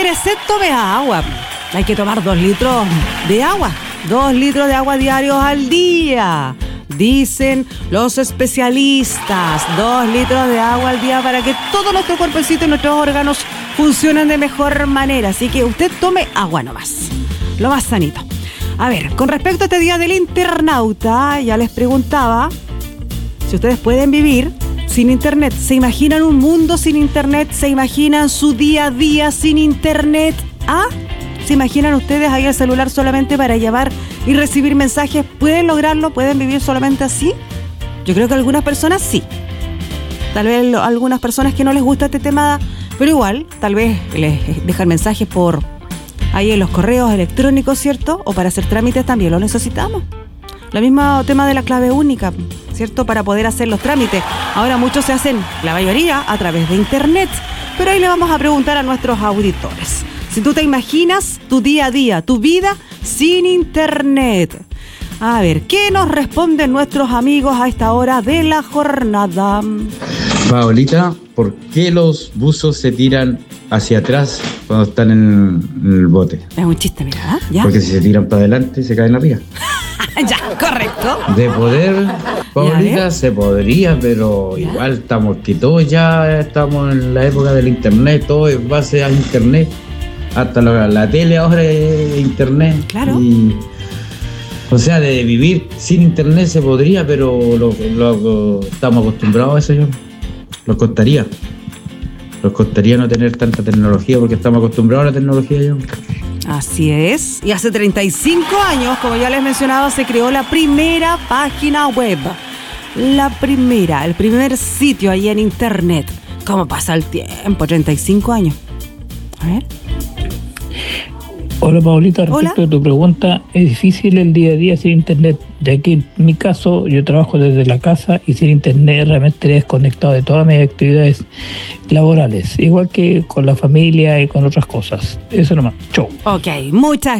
tiene sed, tome agua. Hay que tomar 2 litros de agua. 2 litros de agua diarios al día. Dicen los especialistas, 2 litros de agua al día para que todo nuestro cuerpecito y nuestros órganos funcionen de mejor manera. Así que usted tome agua nomás, lo más sanito. A ver, con respecto a este día del internauta, ya les preguntaba si ustedes pueden vivir sin internet. ¿Se imaginan un mundo sin internet? ¿Se imaginan su día a día sin internet? ¿Ah? ¿Se imaginan ustedes ahí el celular solamente para llamar y recibir mensajes? ¿Pueden lograrlo? ¿Pueden vivir solamente así? Yo creo que algunas personas sí. Tal vez algunas personas que no les gusta este tema, pero igual, tal vez les dejan mensajes por ahí en los correos electrónicos, ¿cierto? O para hacer trámites también lo necesitamos. Lo mismo tema de la clave única, ¿cierto? Para poder hacer los trámites. Ahora muchos se hacen, la mayoría, a través de internet. Pero ahí le vamos a preguntar a nuestros auditores. Si tú te imaginas tu día a día, tu vida sin internet. A ver, ¿qué nos responden nuestros amigos a esta hora de la jornada? Paolita, ¿por qué los buzos se tiran hacia atrás cuando están en el bote? Es un chiste, mira, ¿ya? Porque si se tiran para adelante se caen arriba. Ya, correcto. De poder, Paolita, se podría, pero ¿ya? Igual estamos que todos ya estamos en la época del internet, todo es base a internet. Hasta la tele ahora es internet. Claro. O sea, de vivir sin internet se podría, pero lo estamos acostumbrados a eso. Nos costaría no tener tanta tecnología porque estamos acostumbrados a la tecnología ya. Así es. Y hace 35 años, como ya les mencionaba, se creó la primera página web. El primer sitio ahí en internet. ¿Cómo pasa el tiempo? 35 años. A ver. Hola Paolita, respecto a tu pregunta, es difícil el día a día sin internet, ya que en mi caso yo trabajo desde la casa y sin internet realmente he desconectado de todas mis actividades laborales, igual que con la familia y con otras cosas. Eso nomás. Chau. Ok, muchas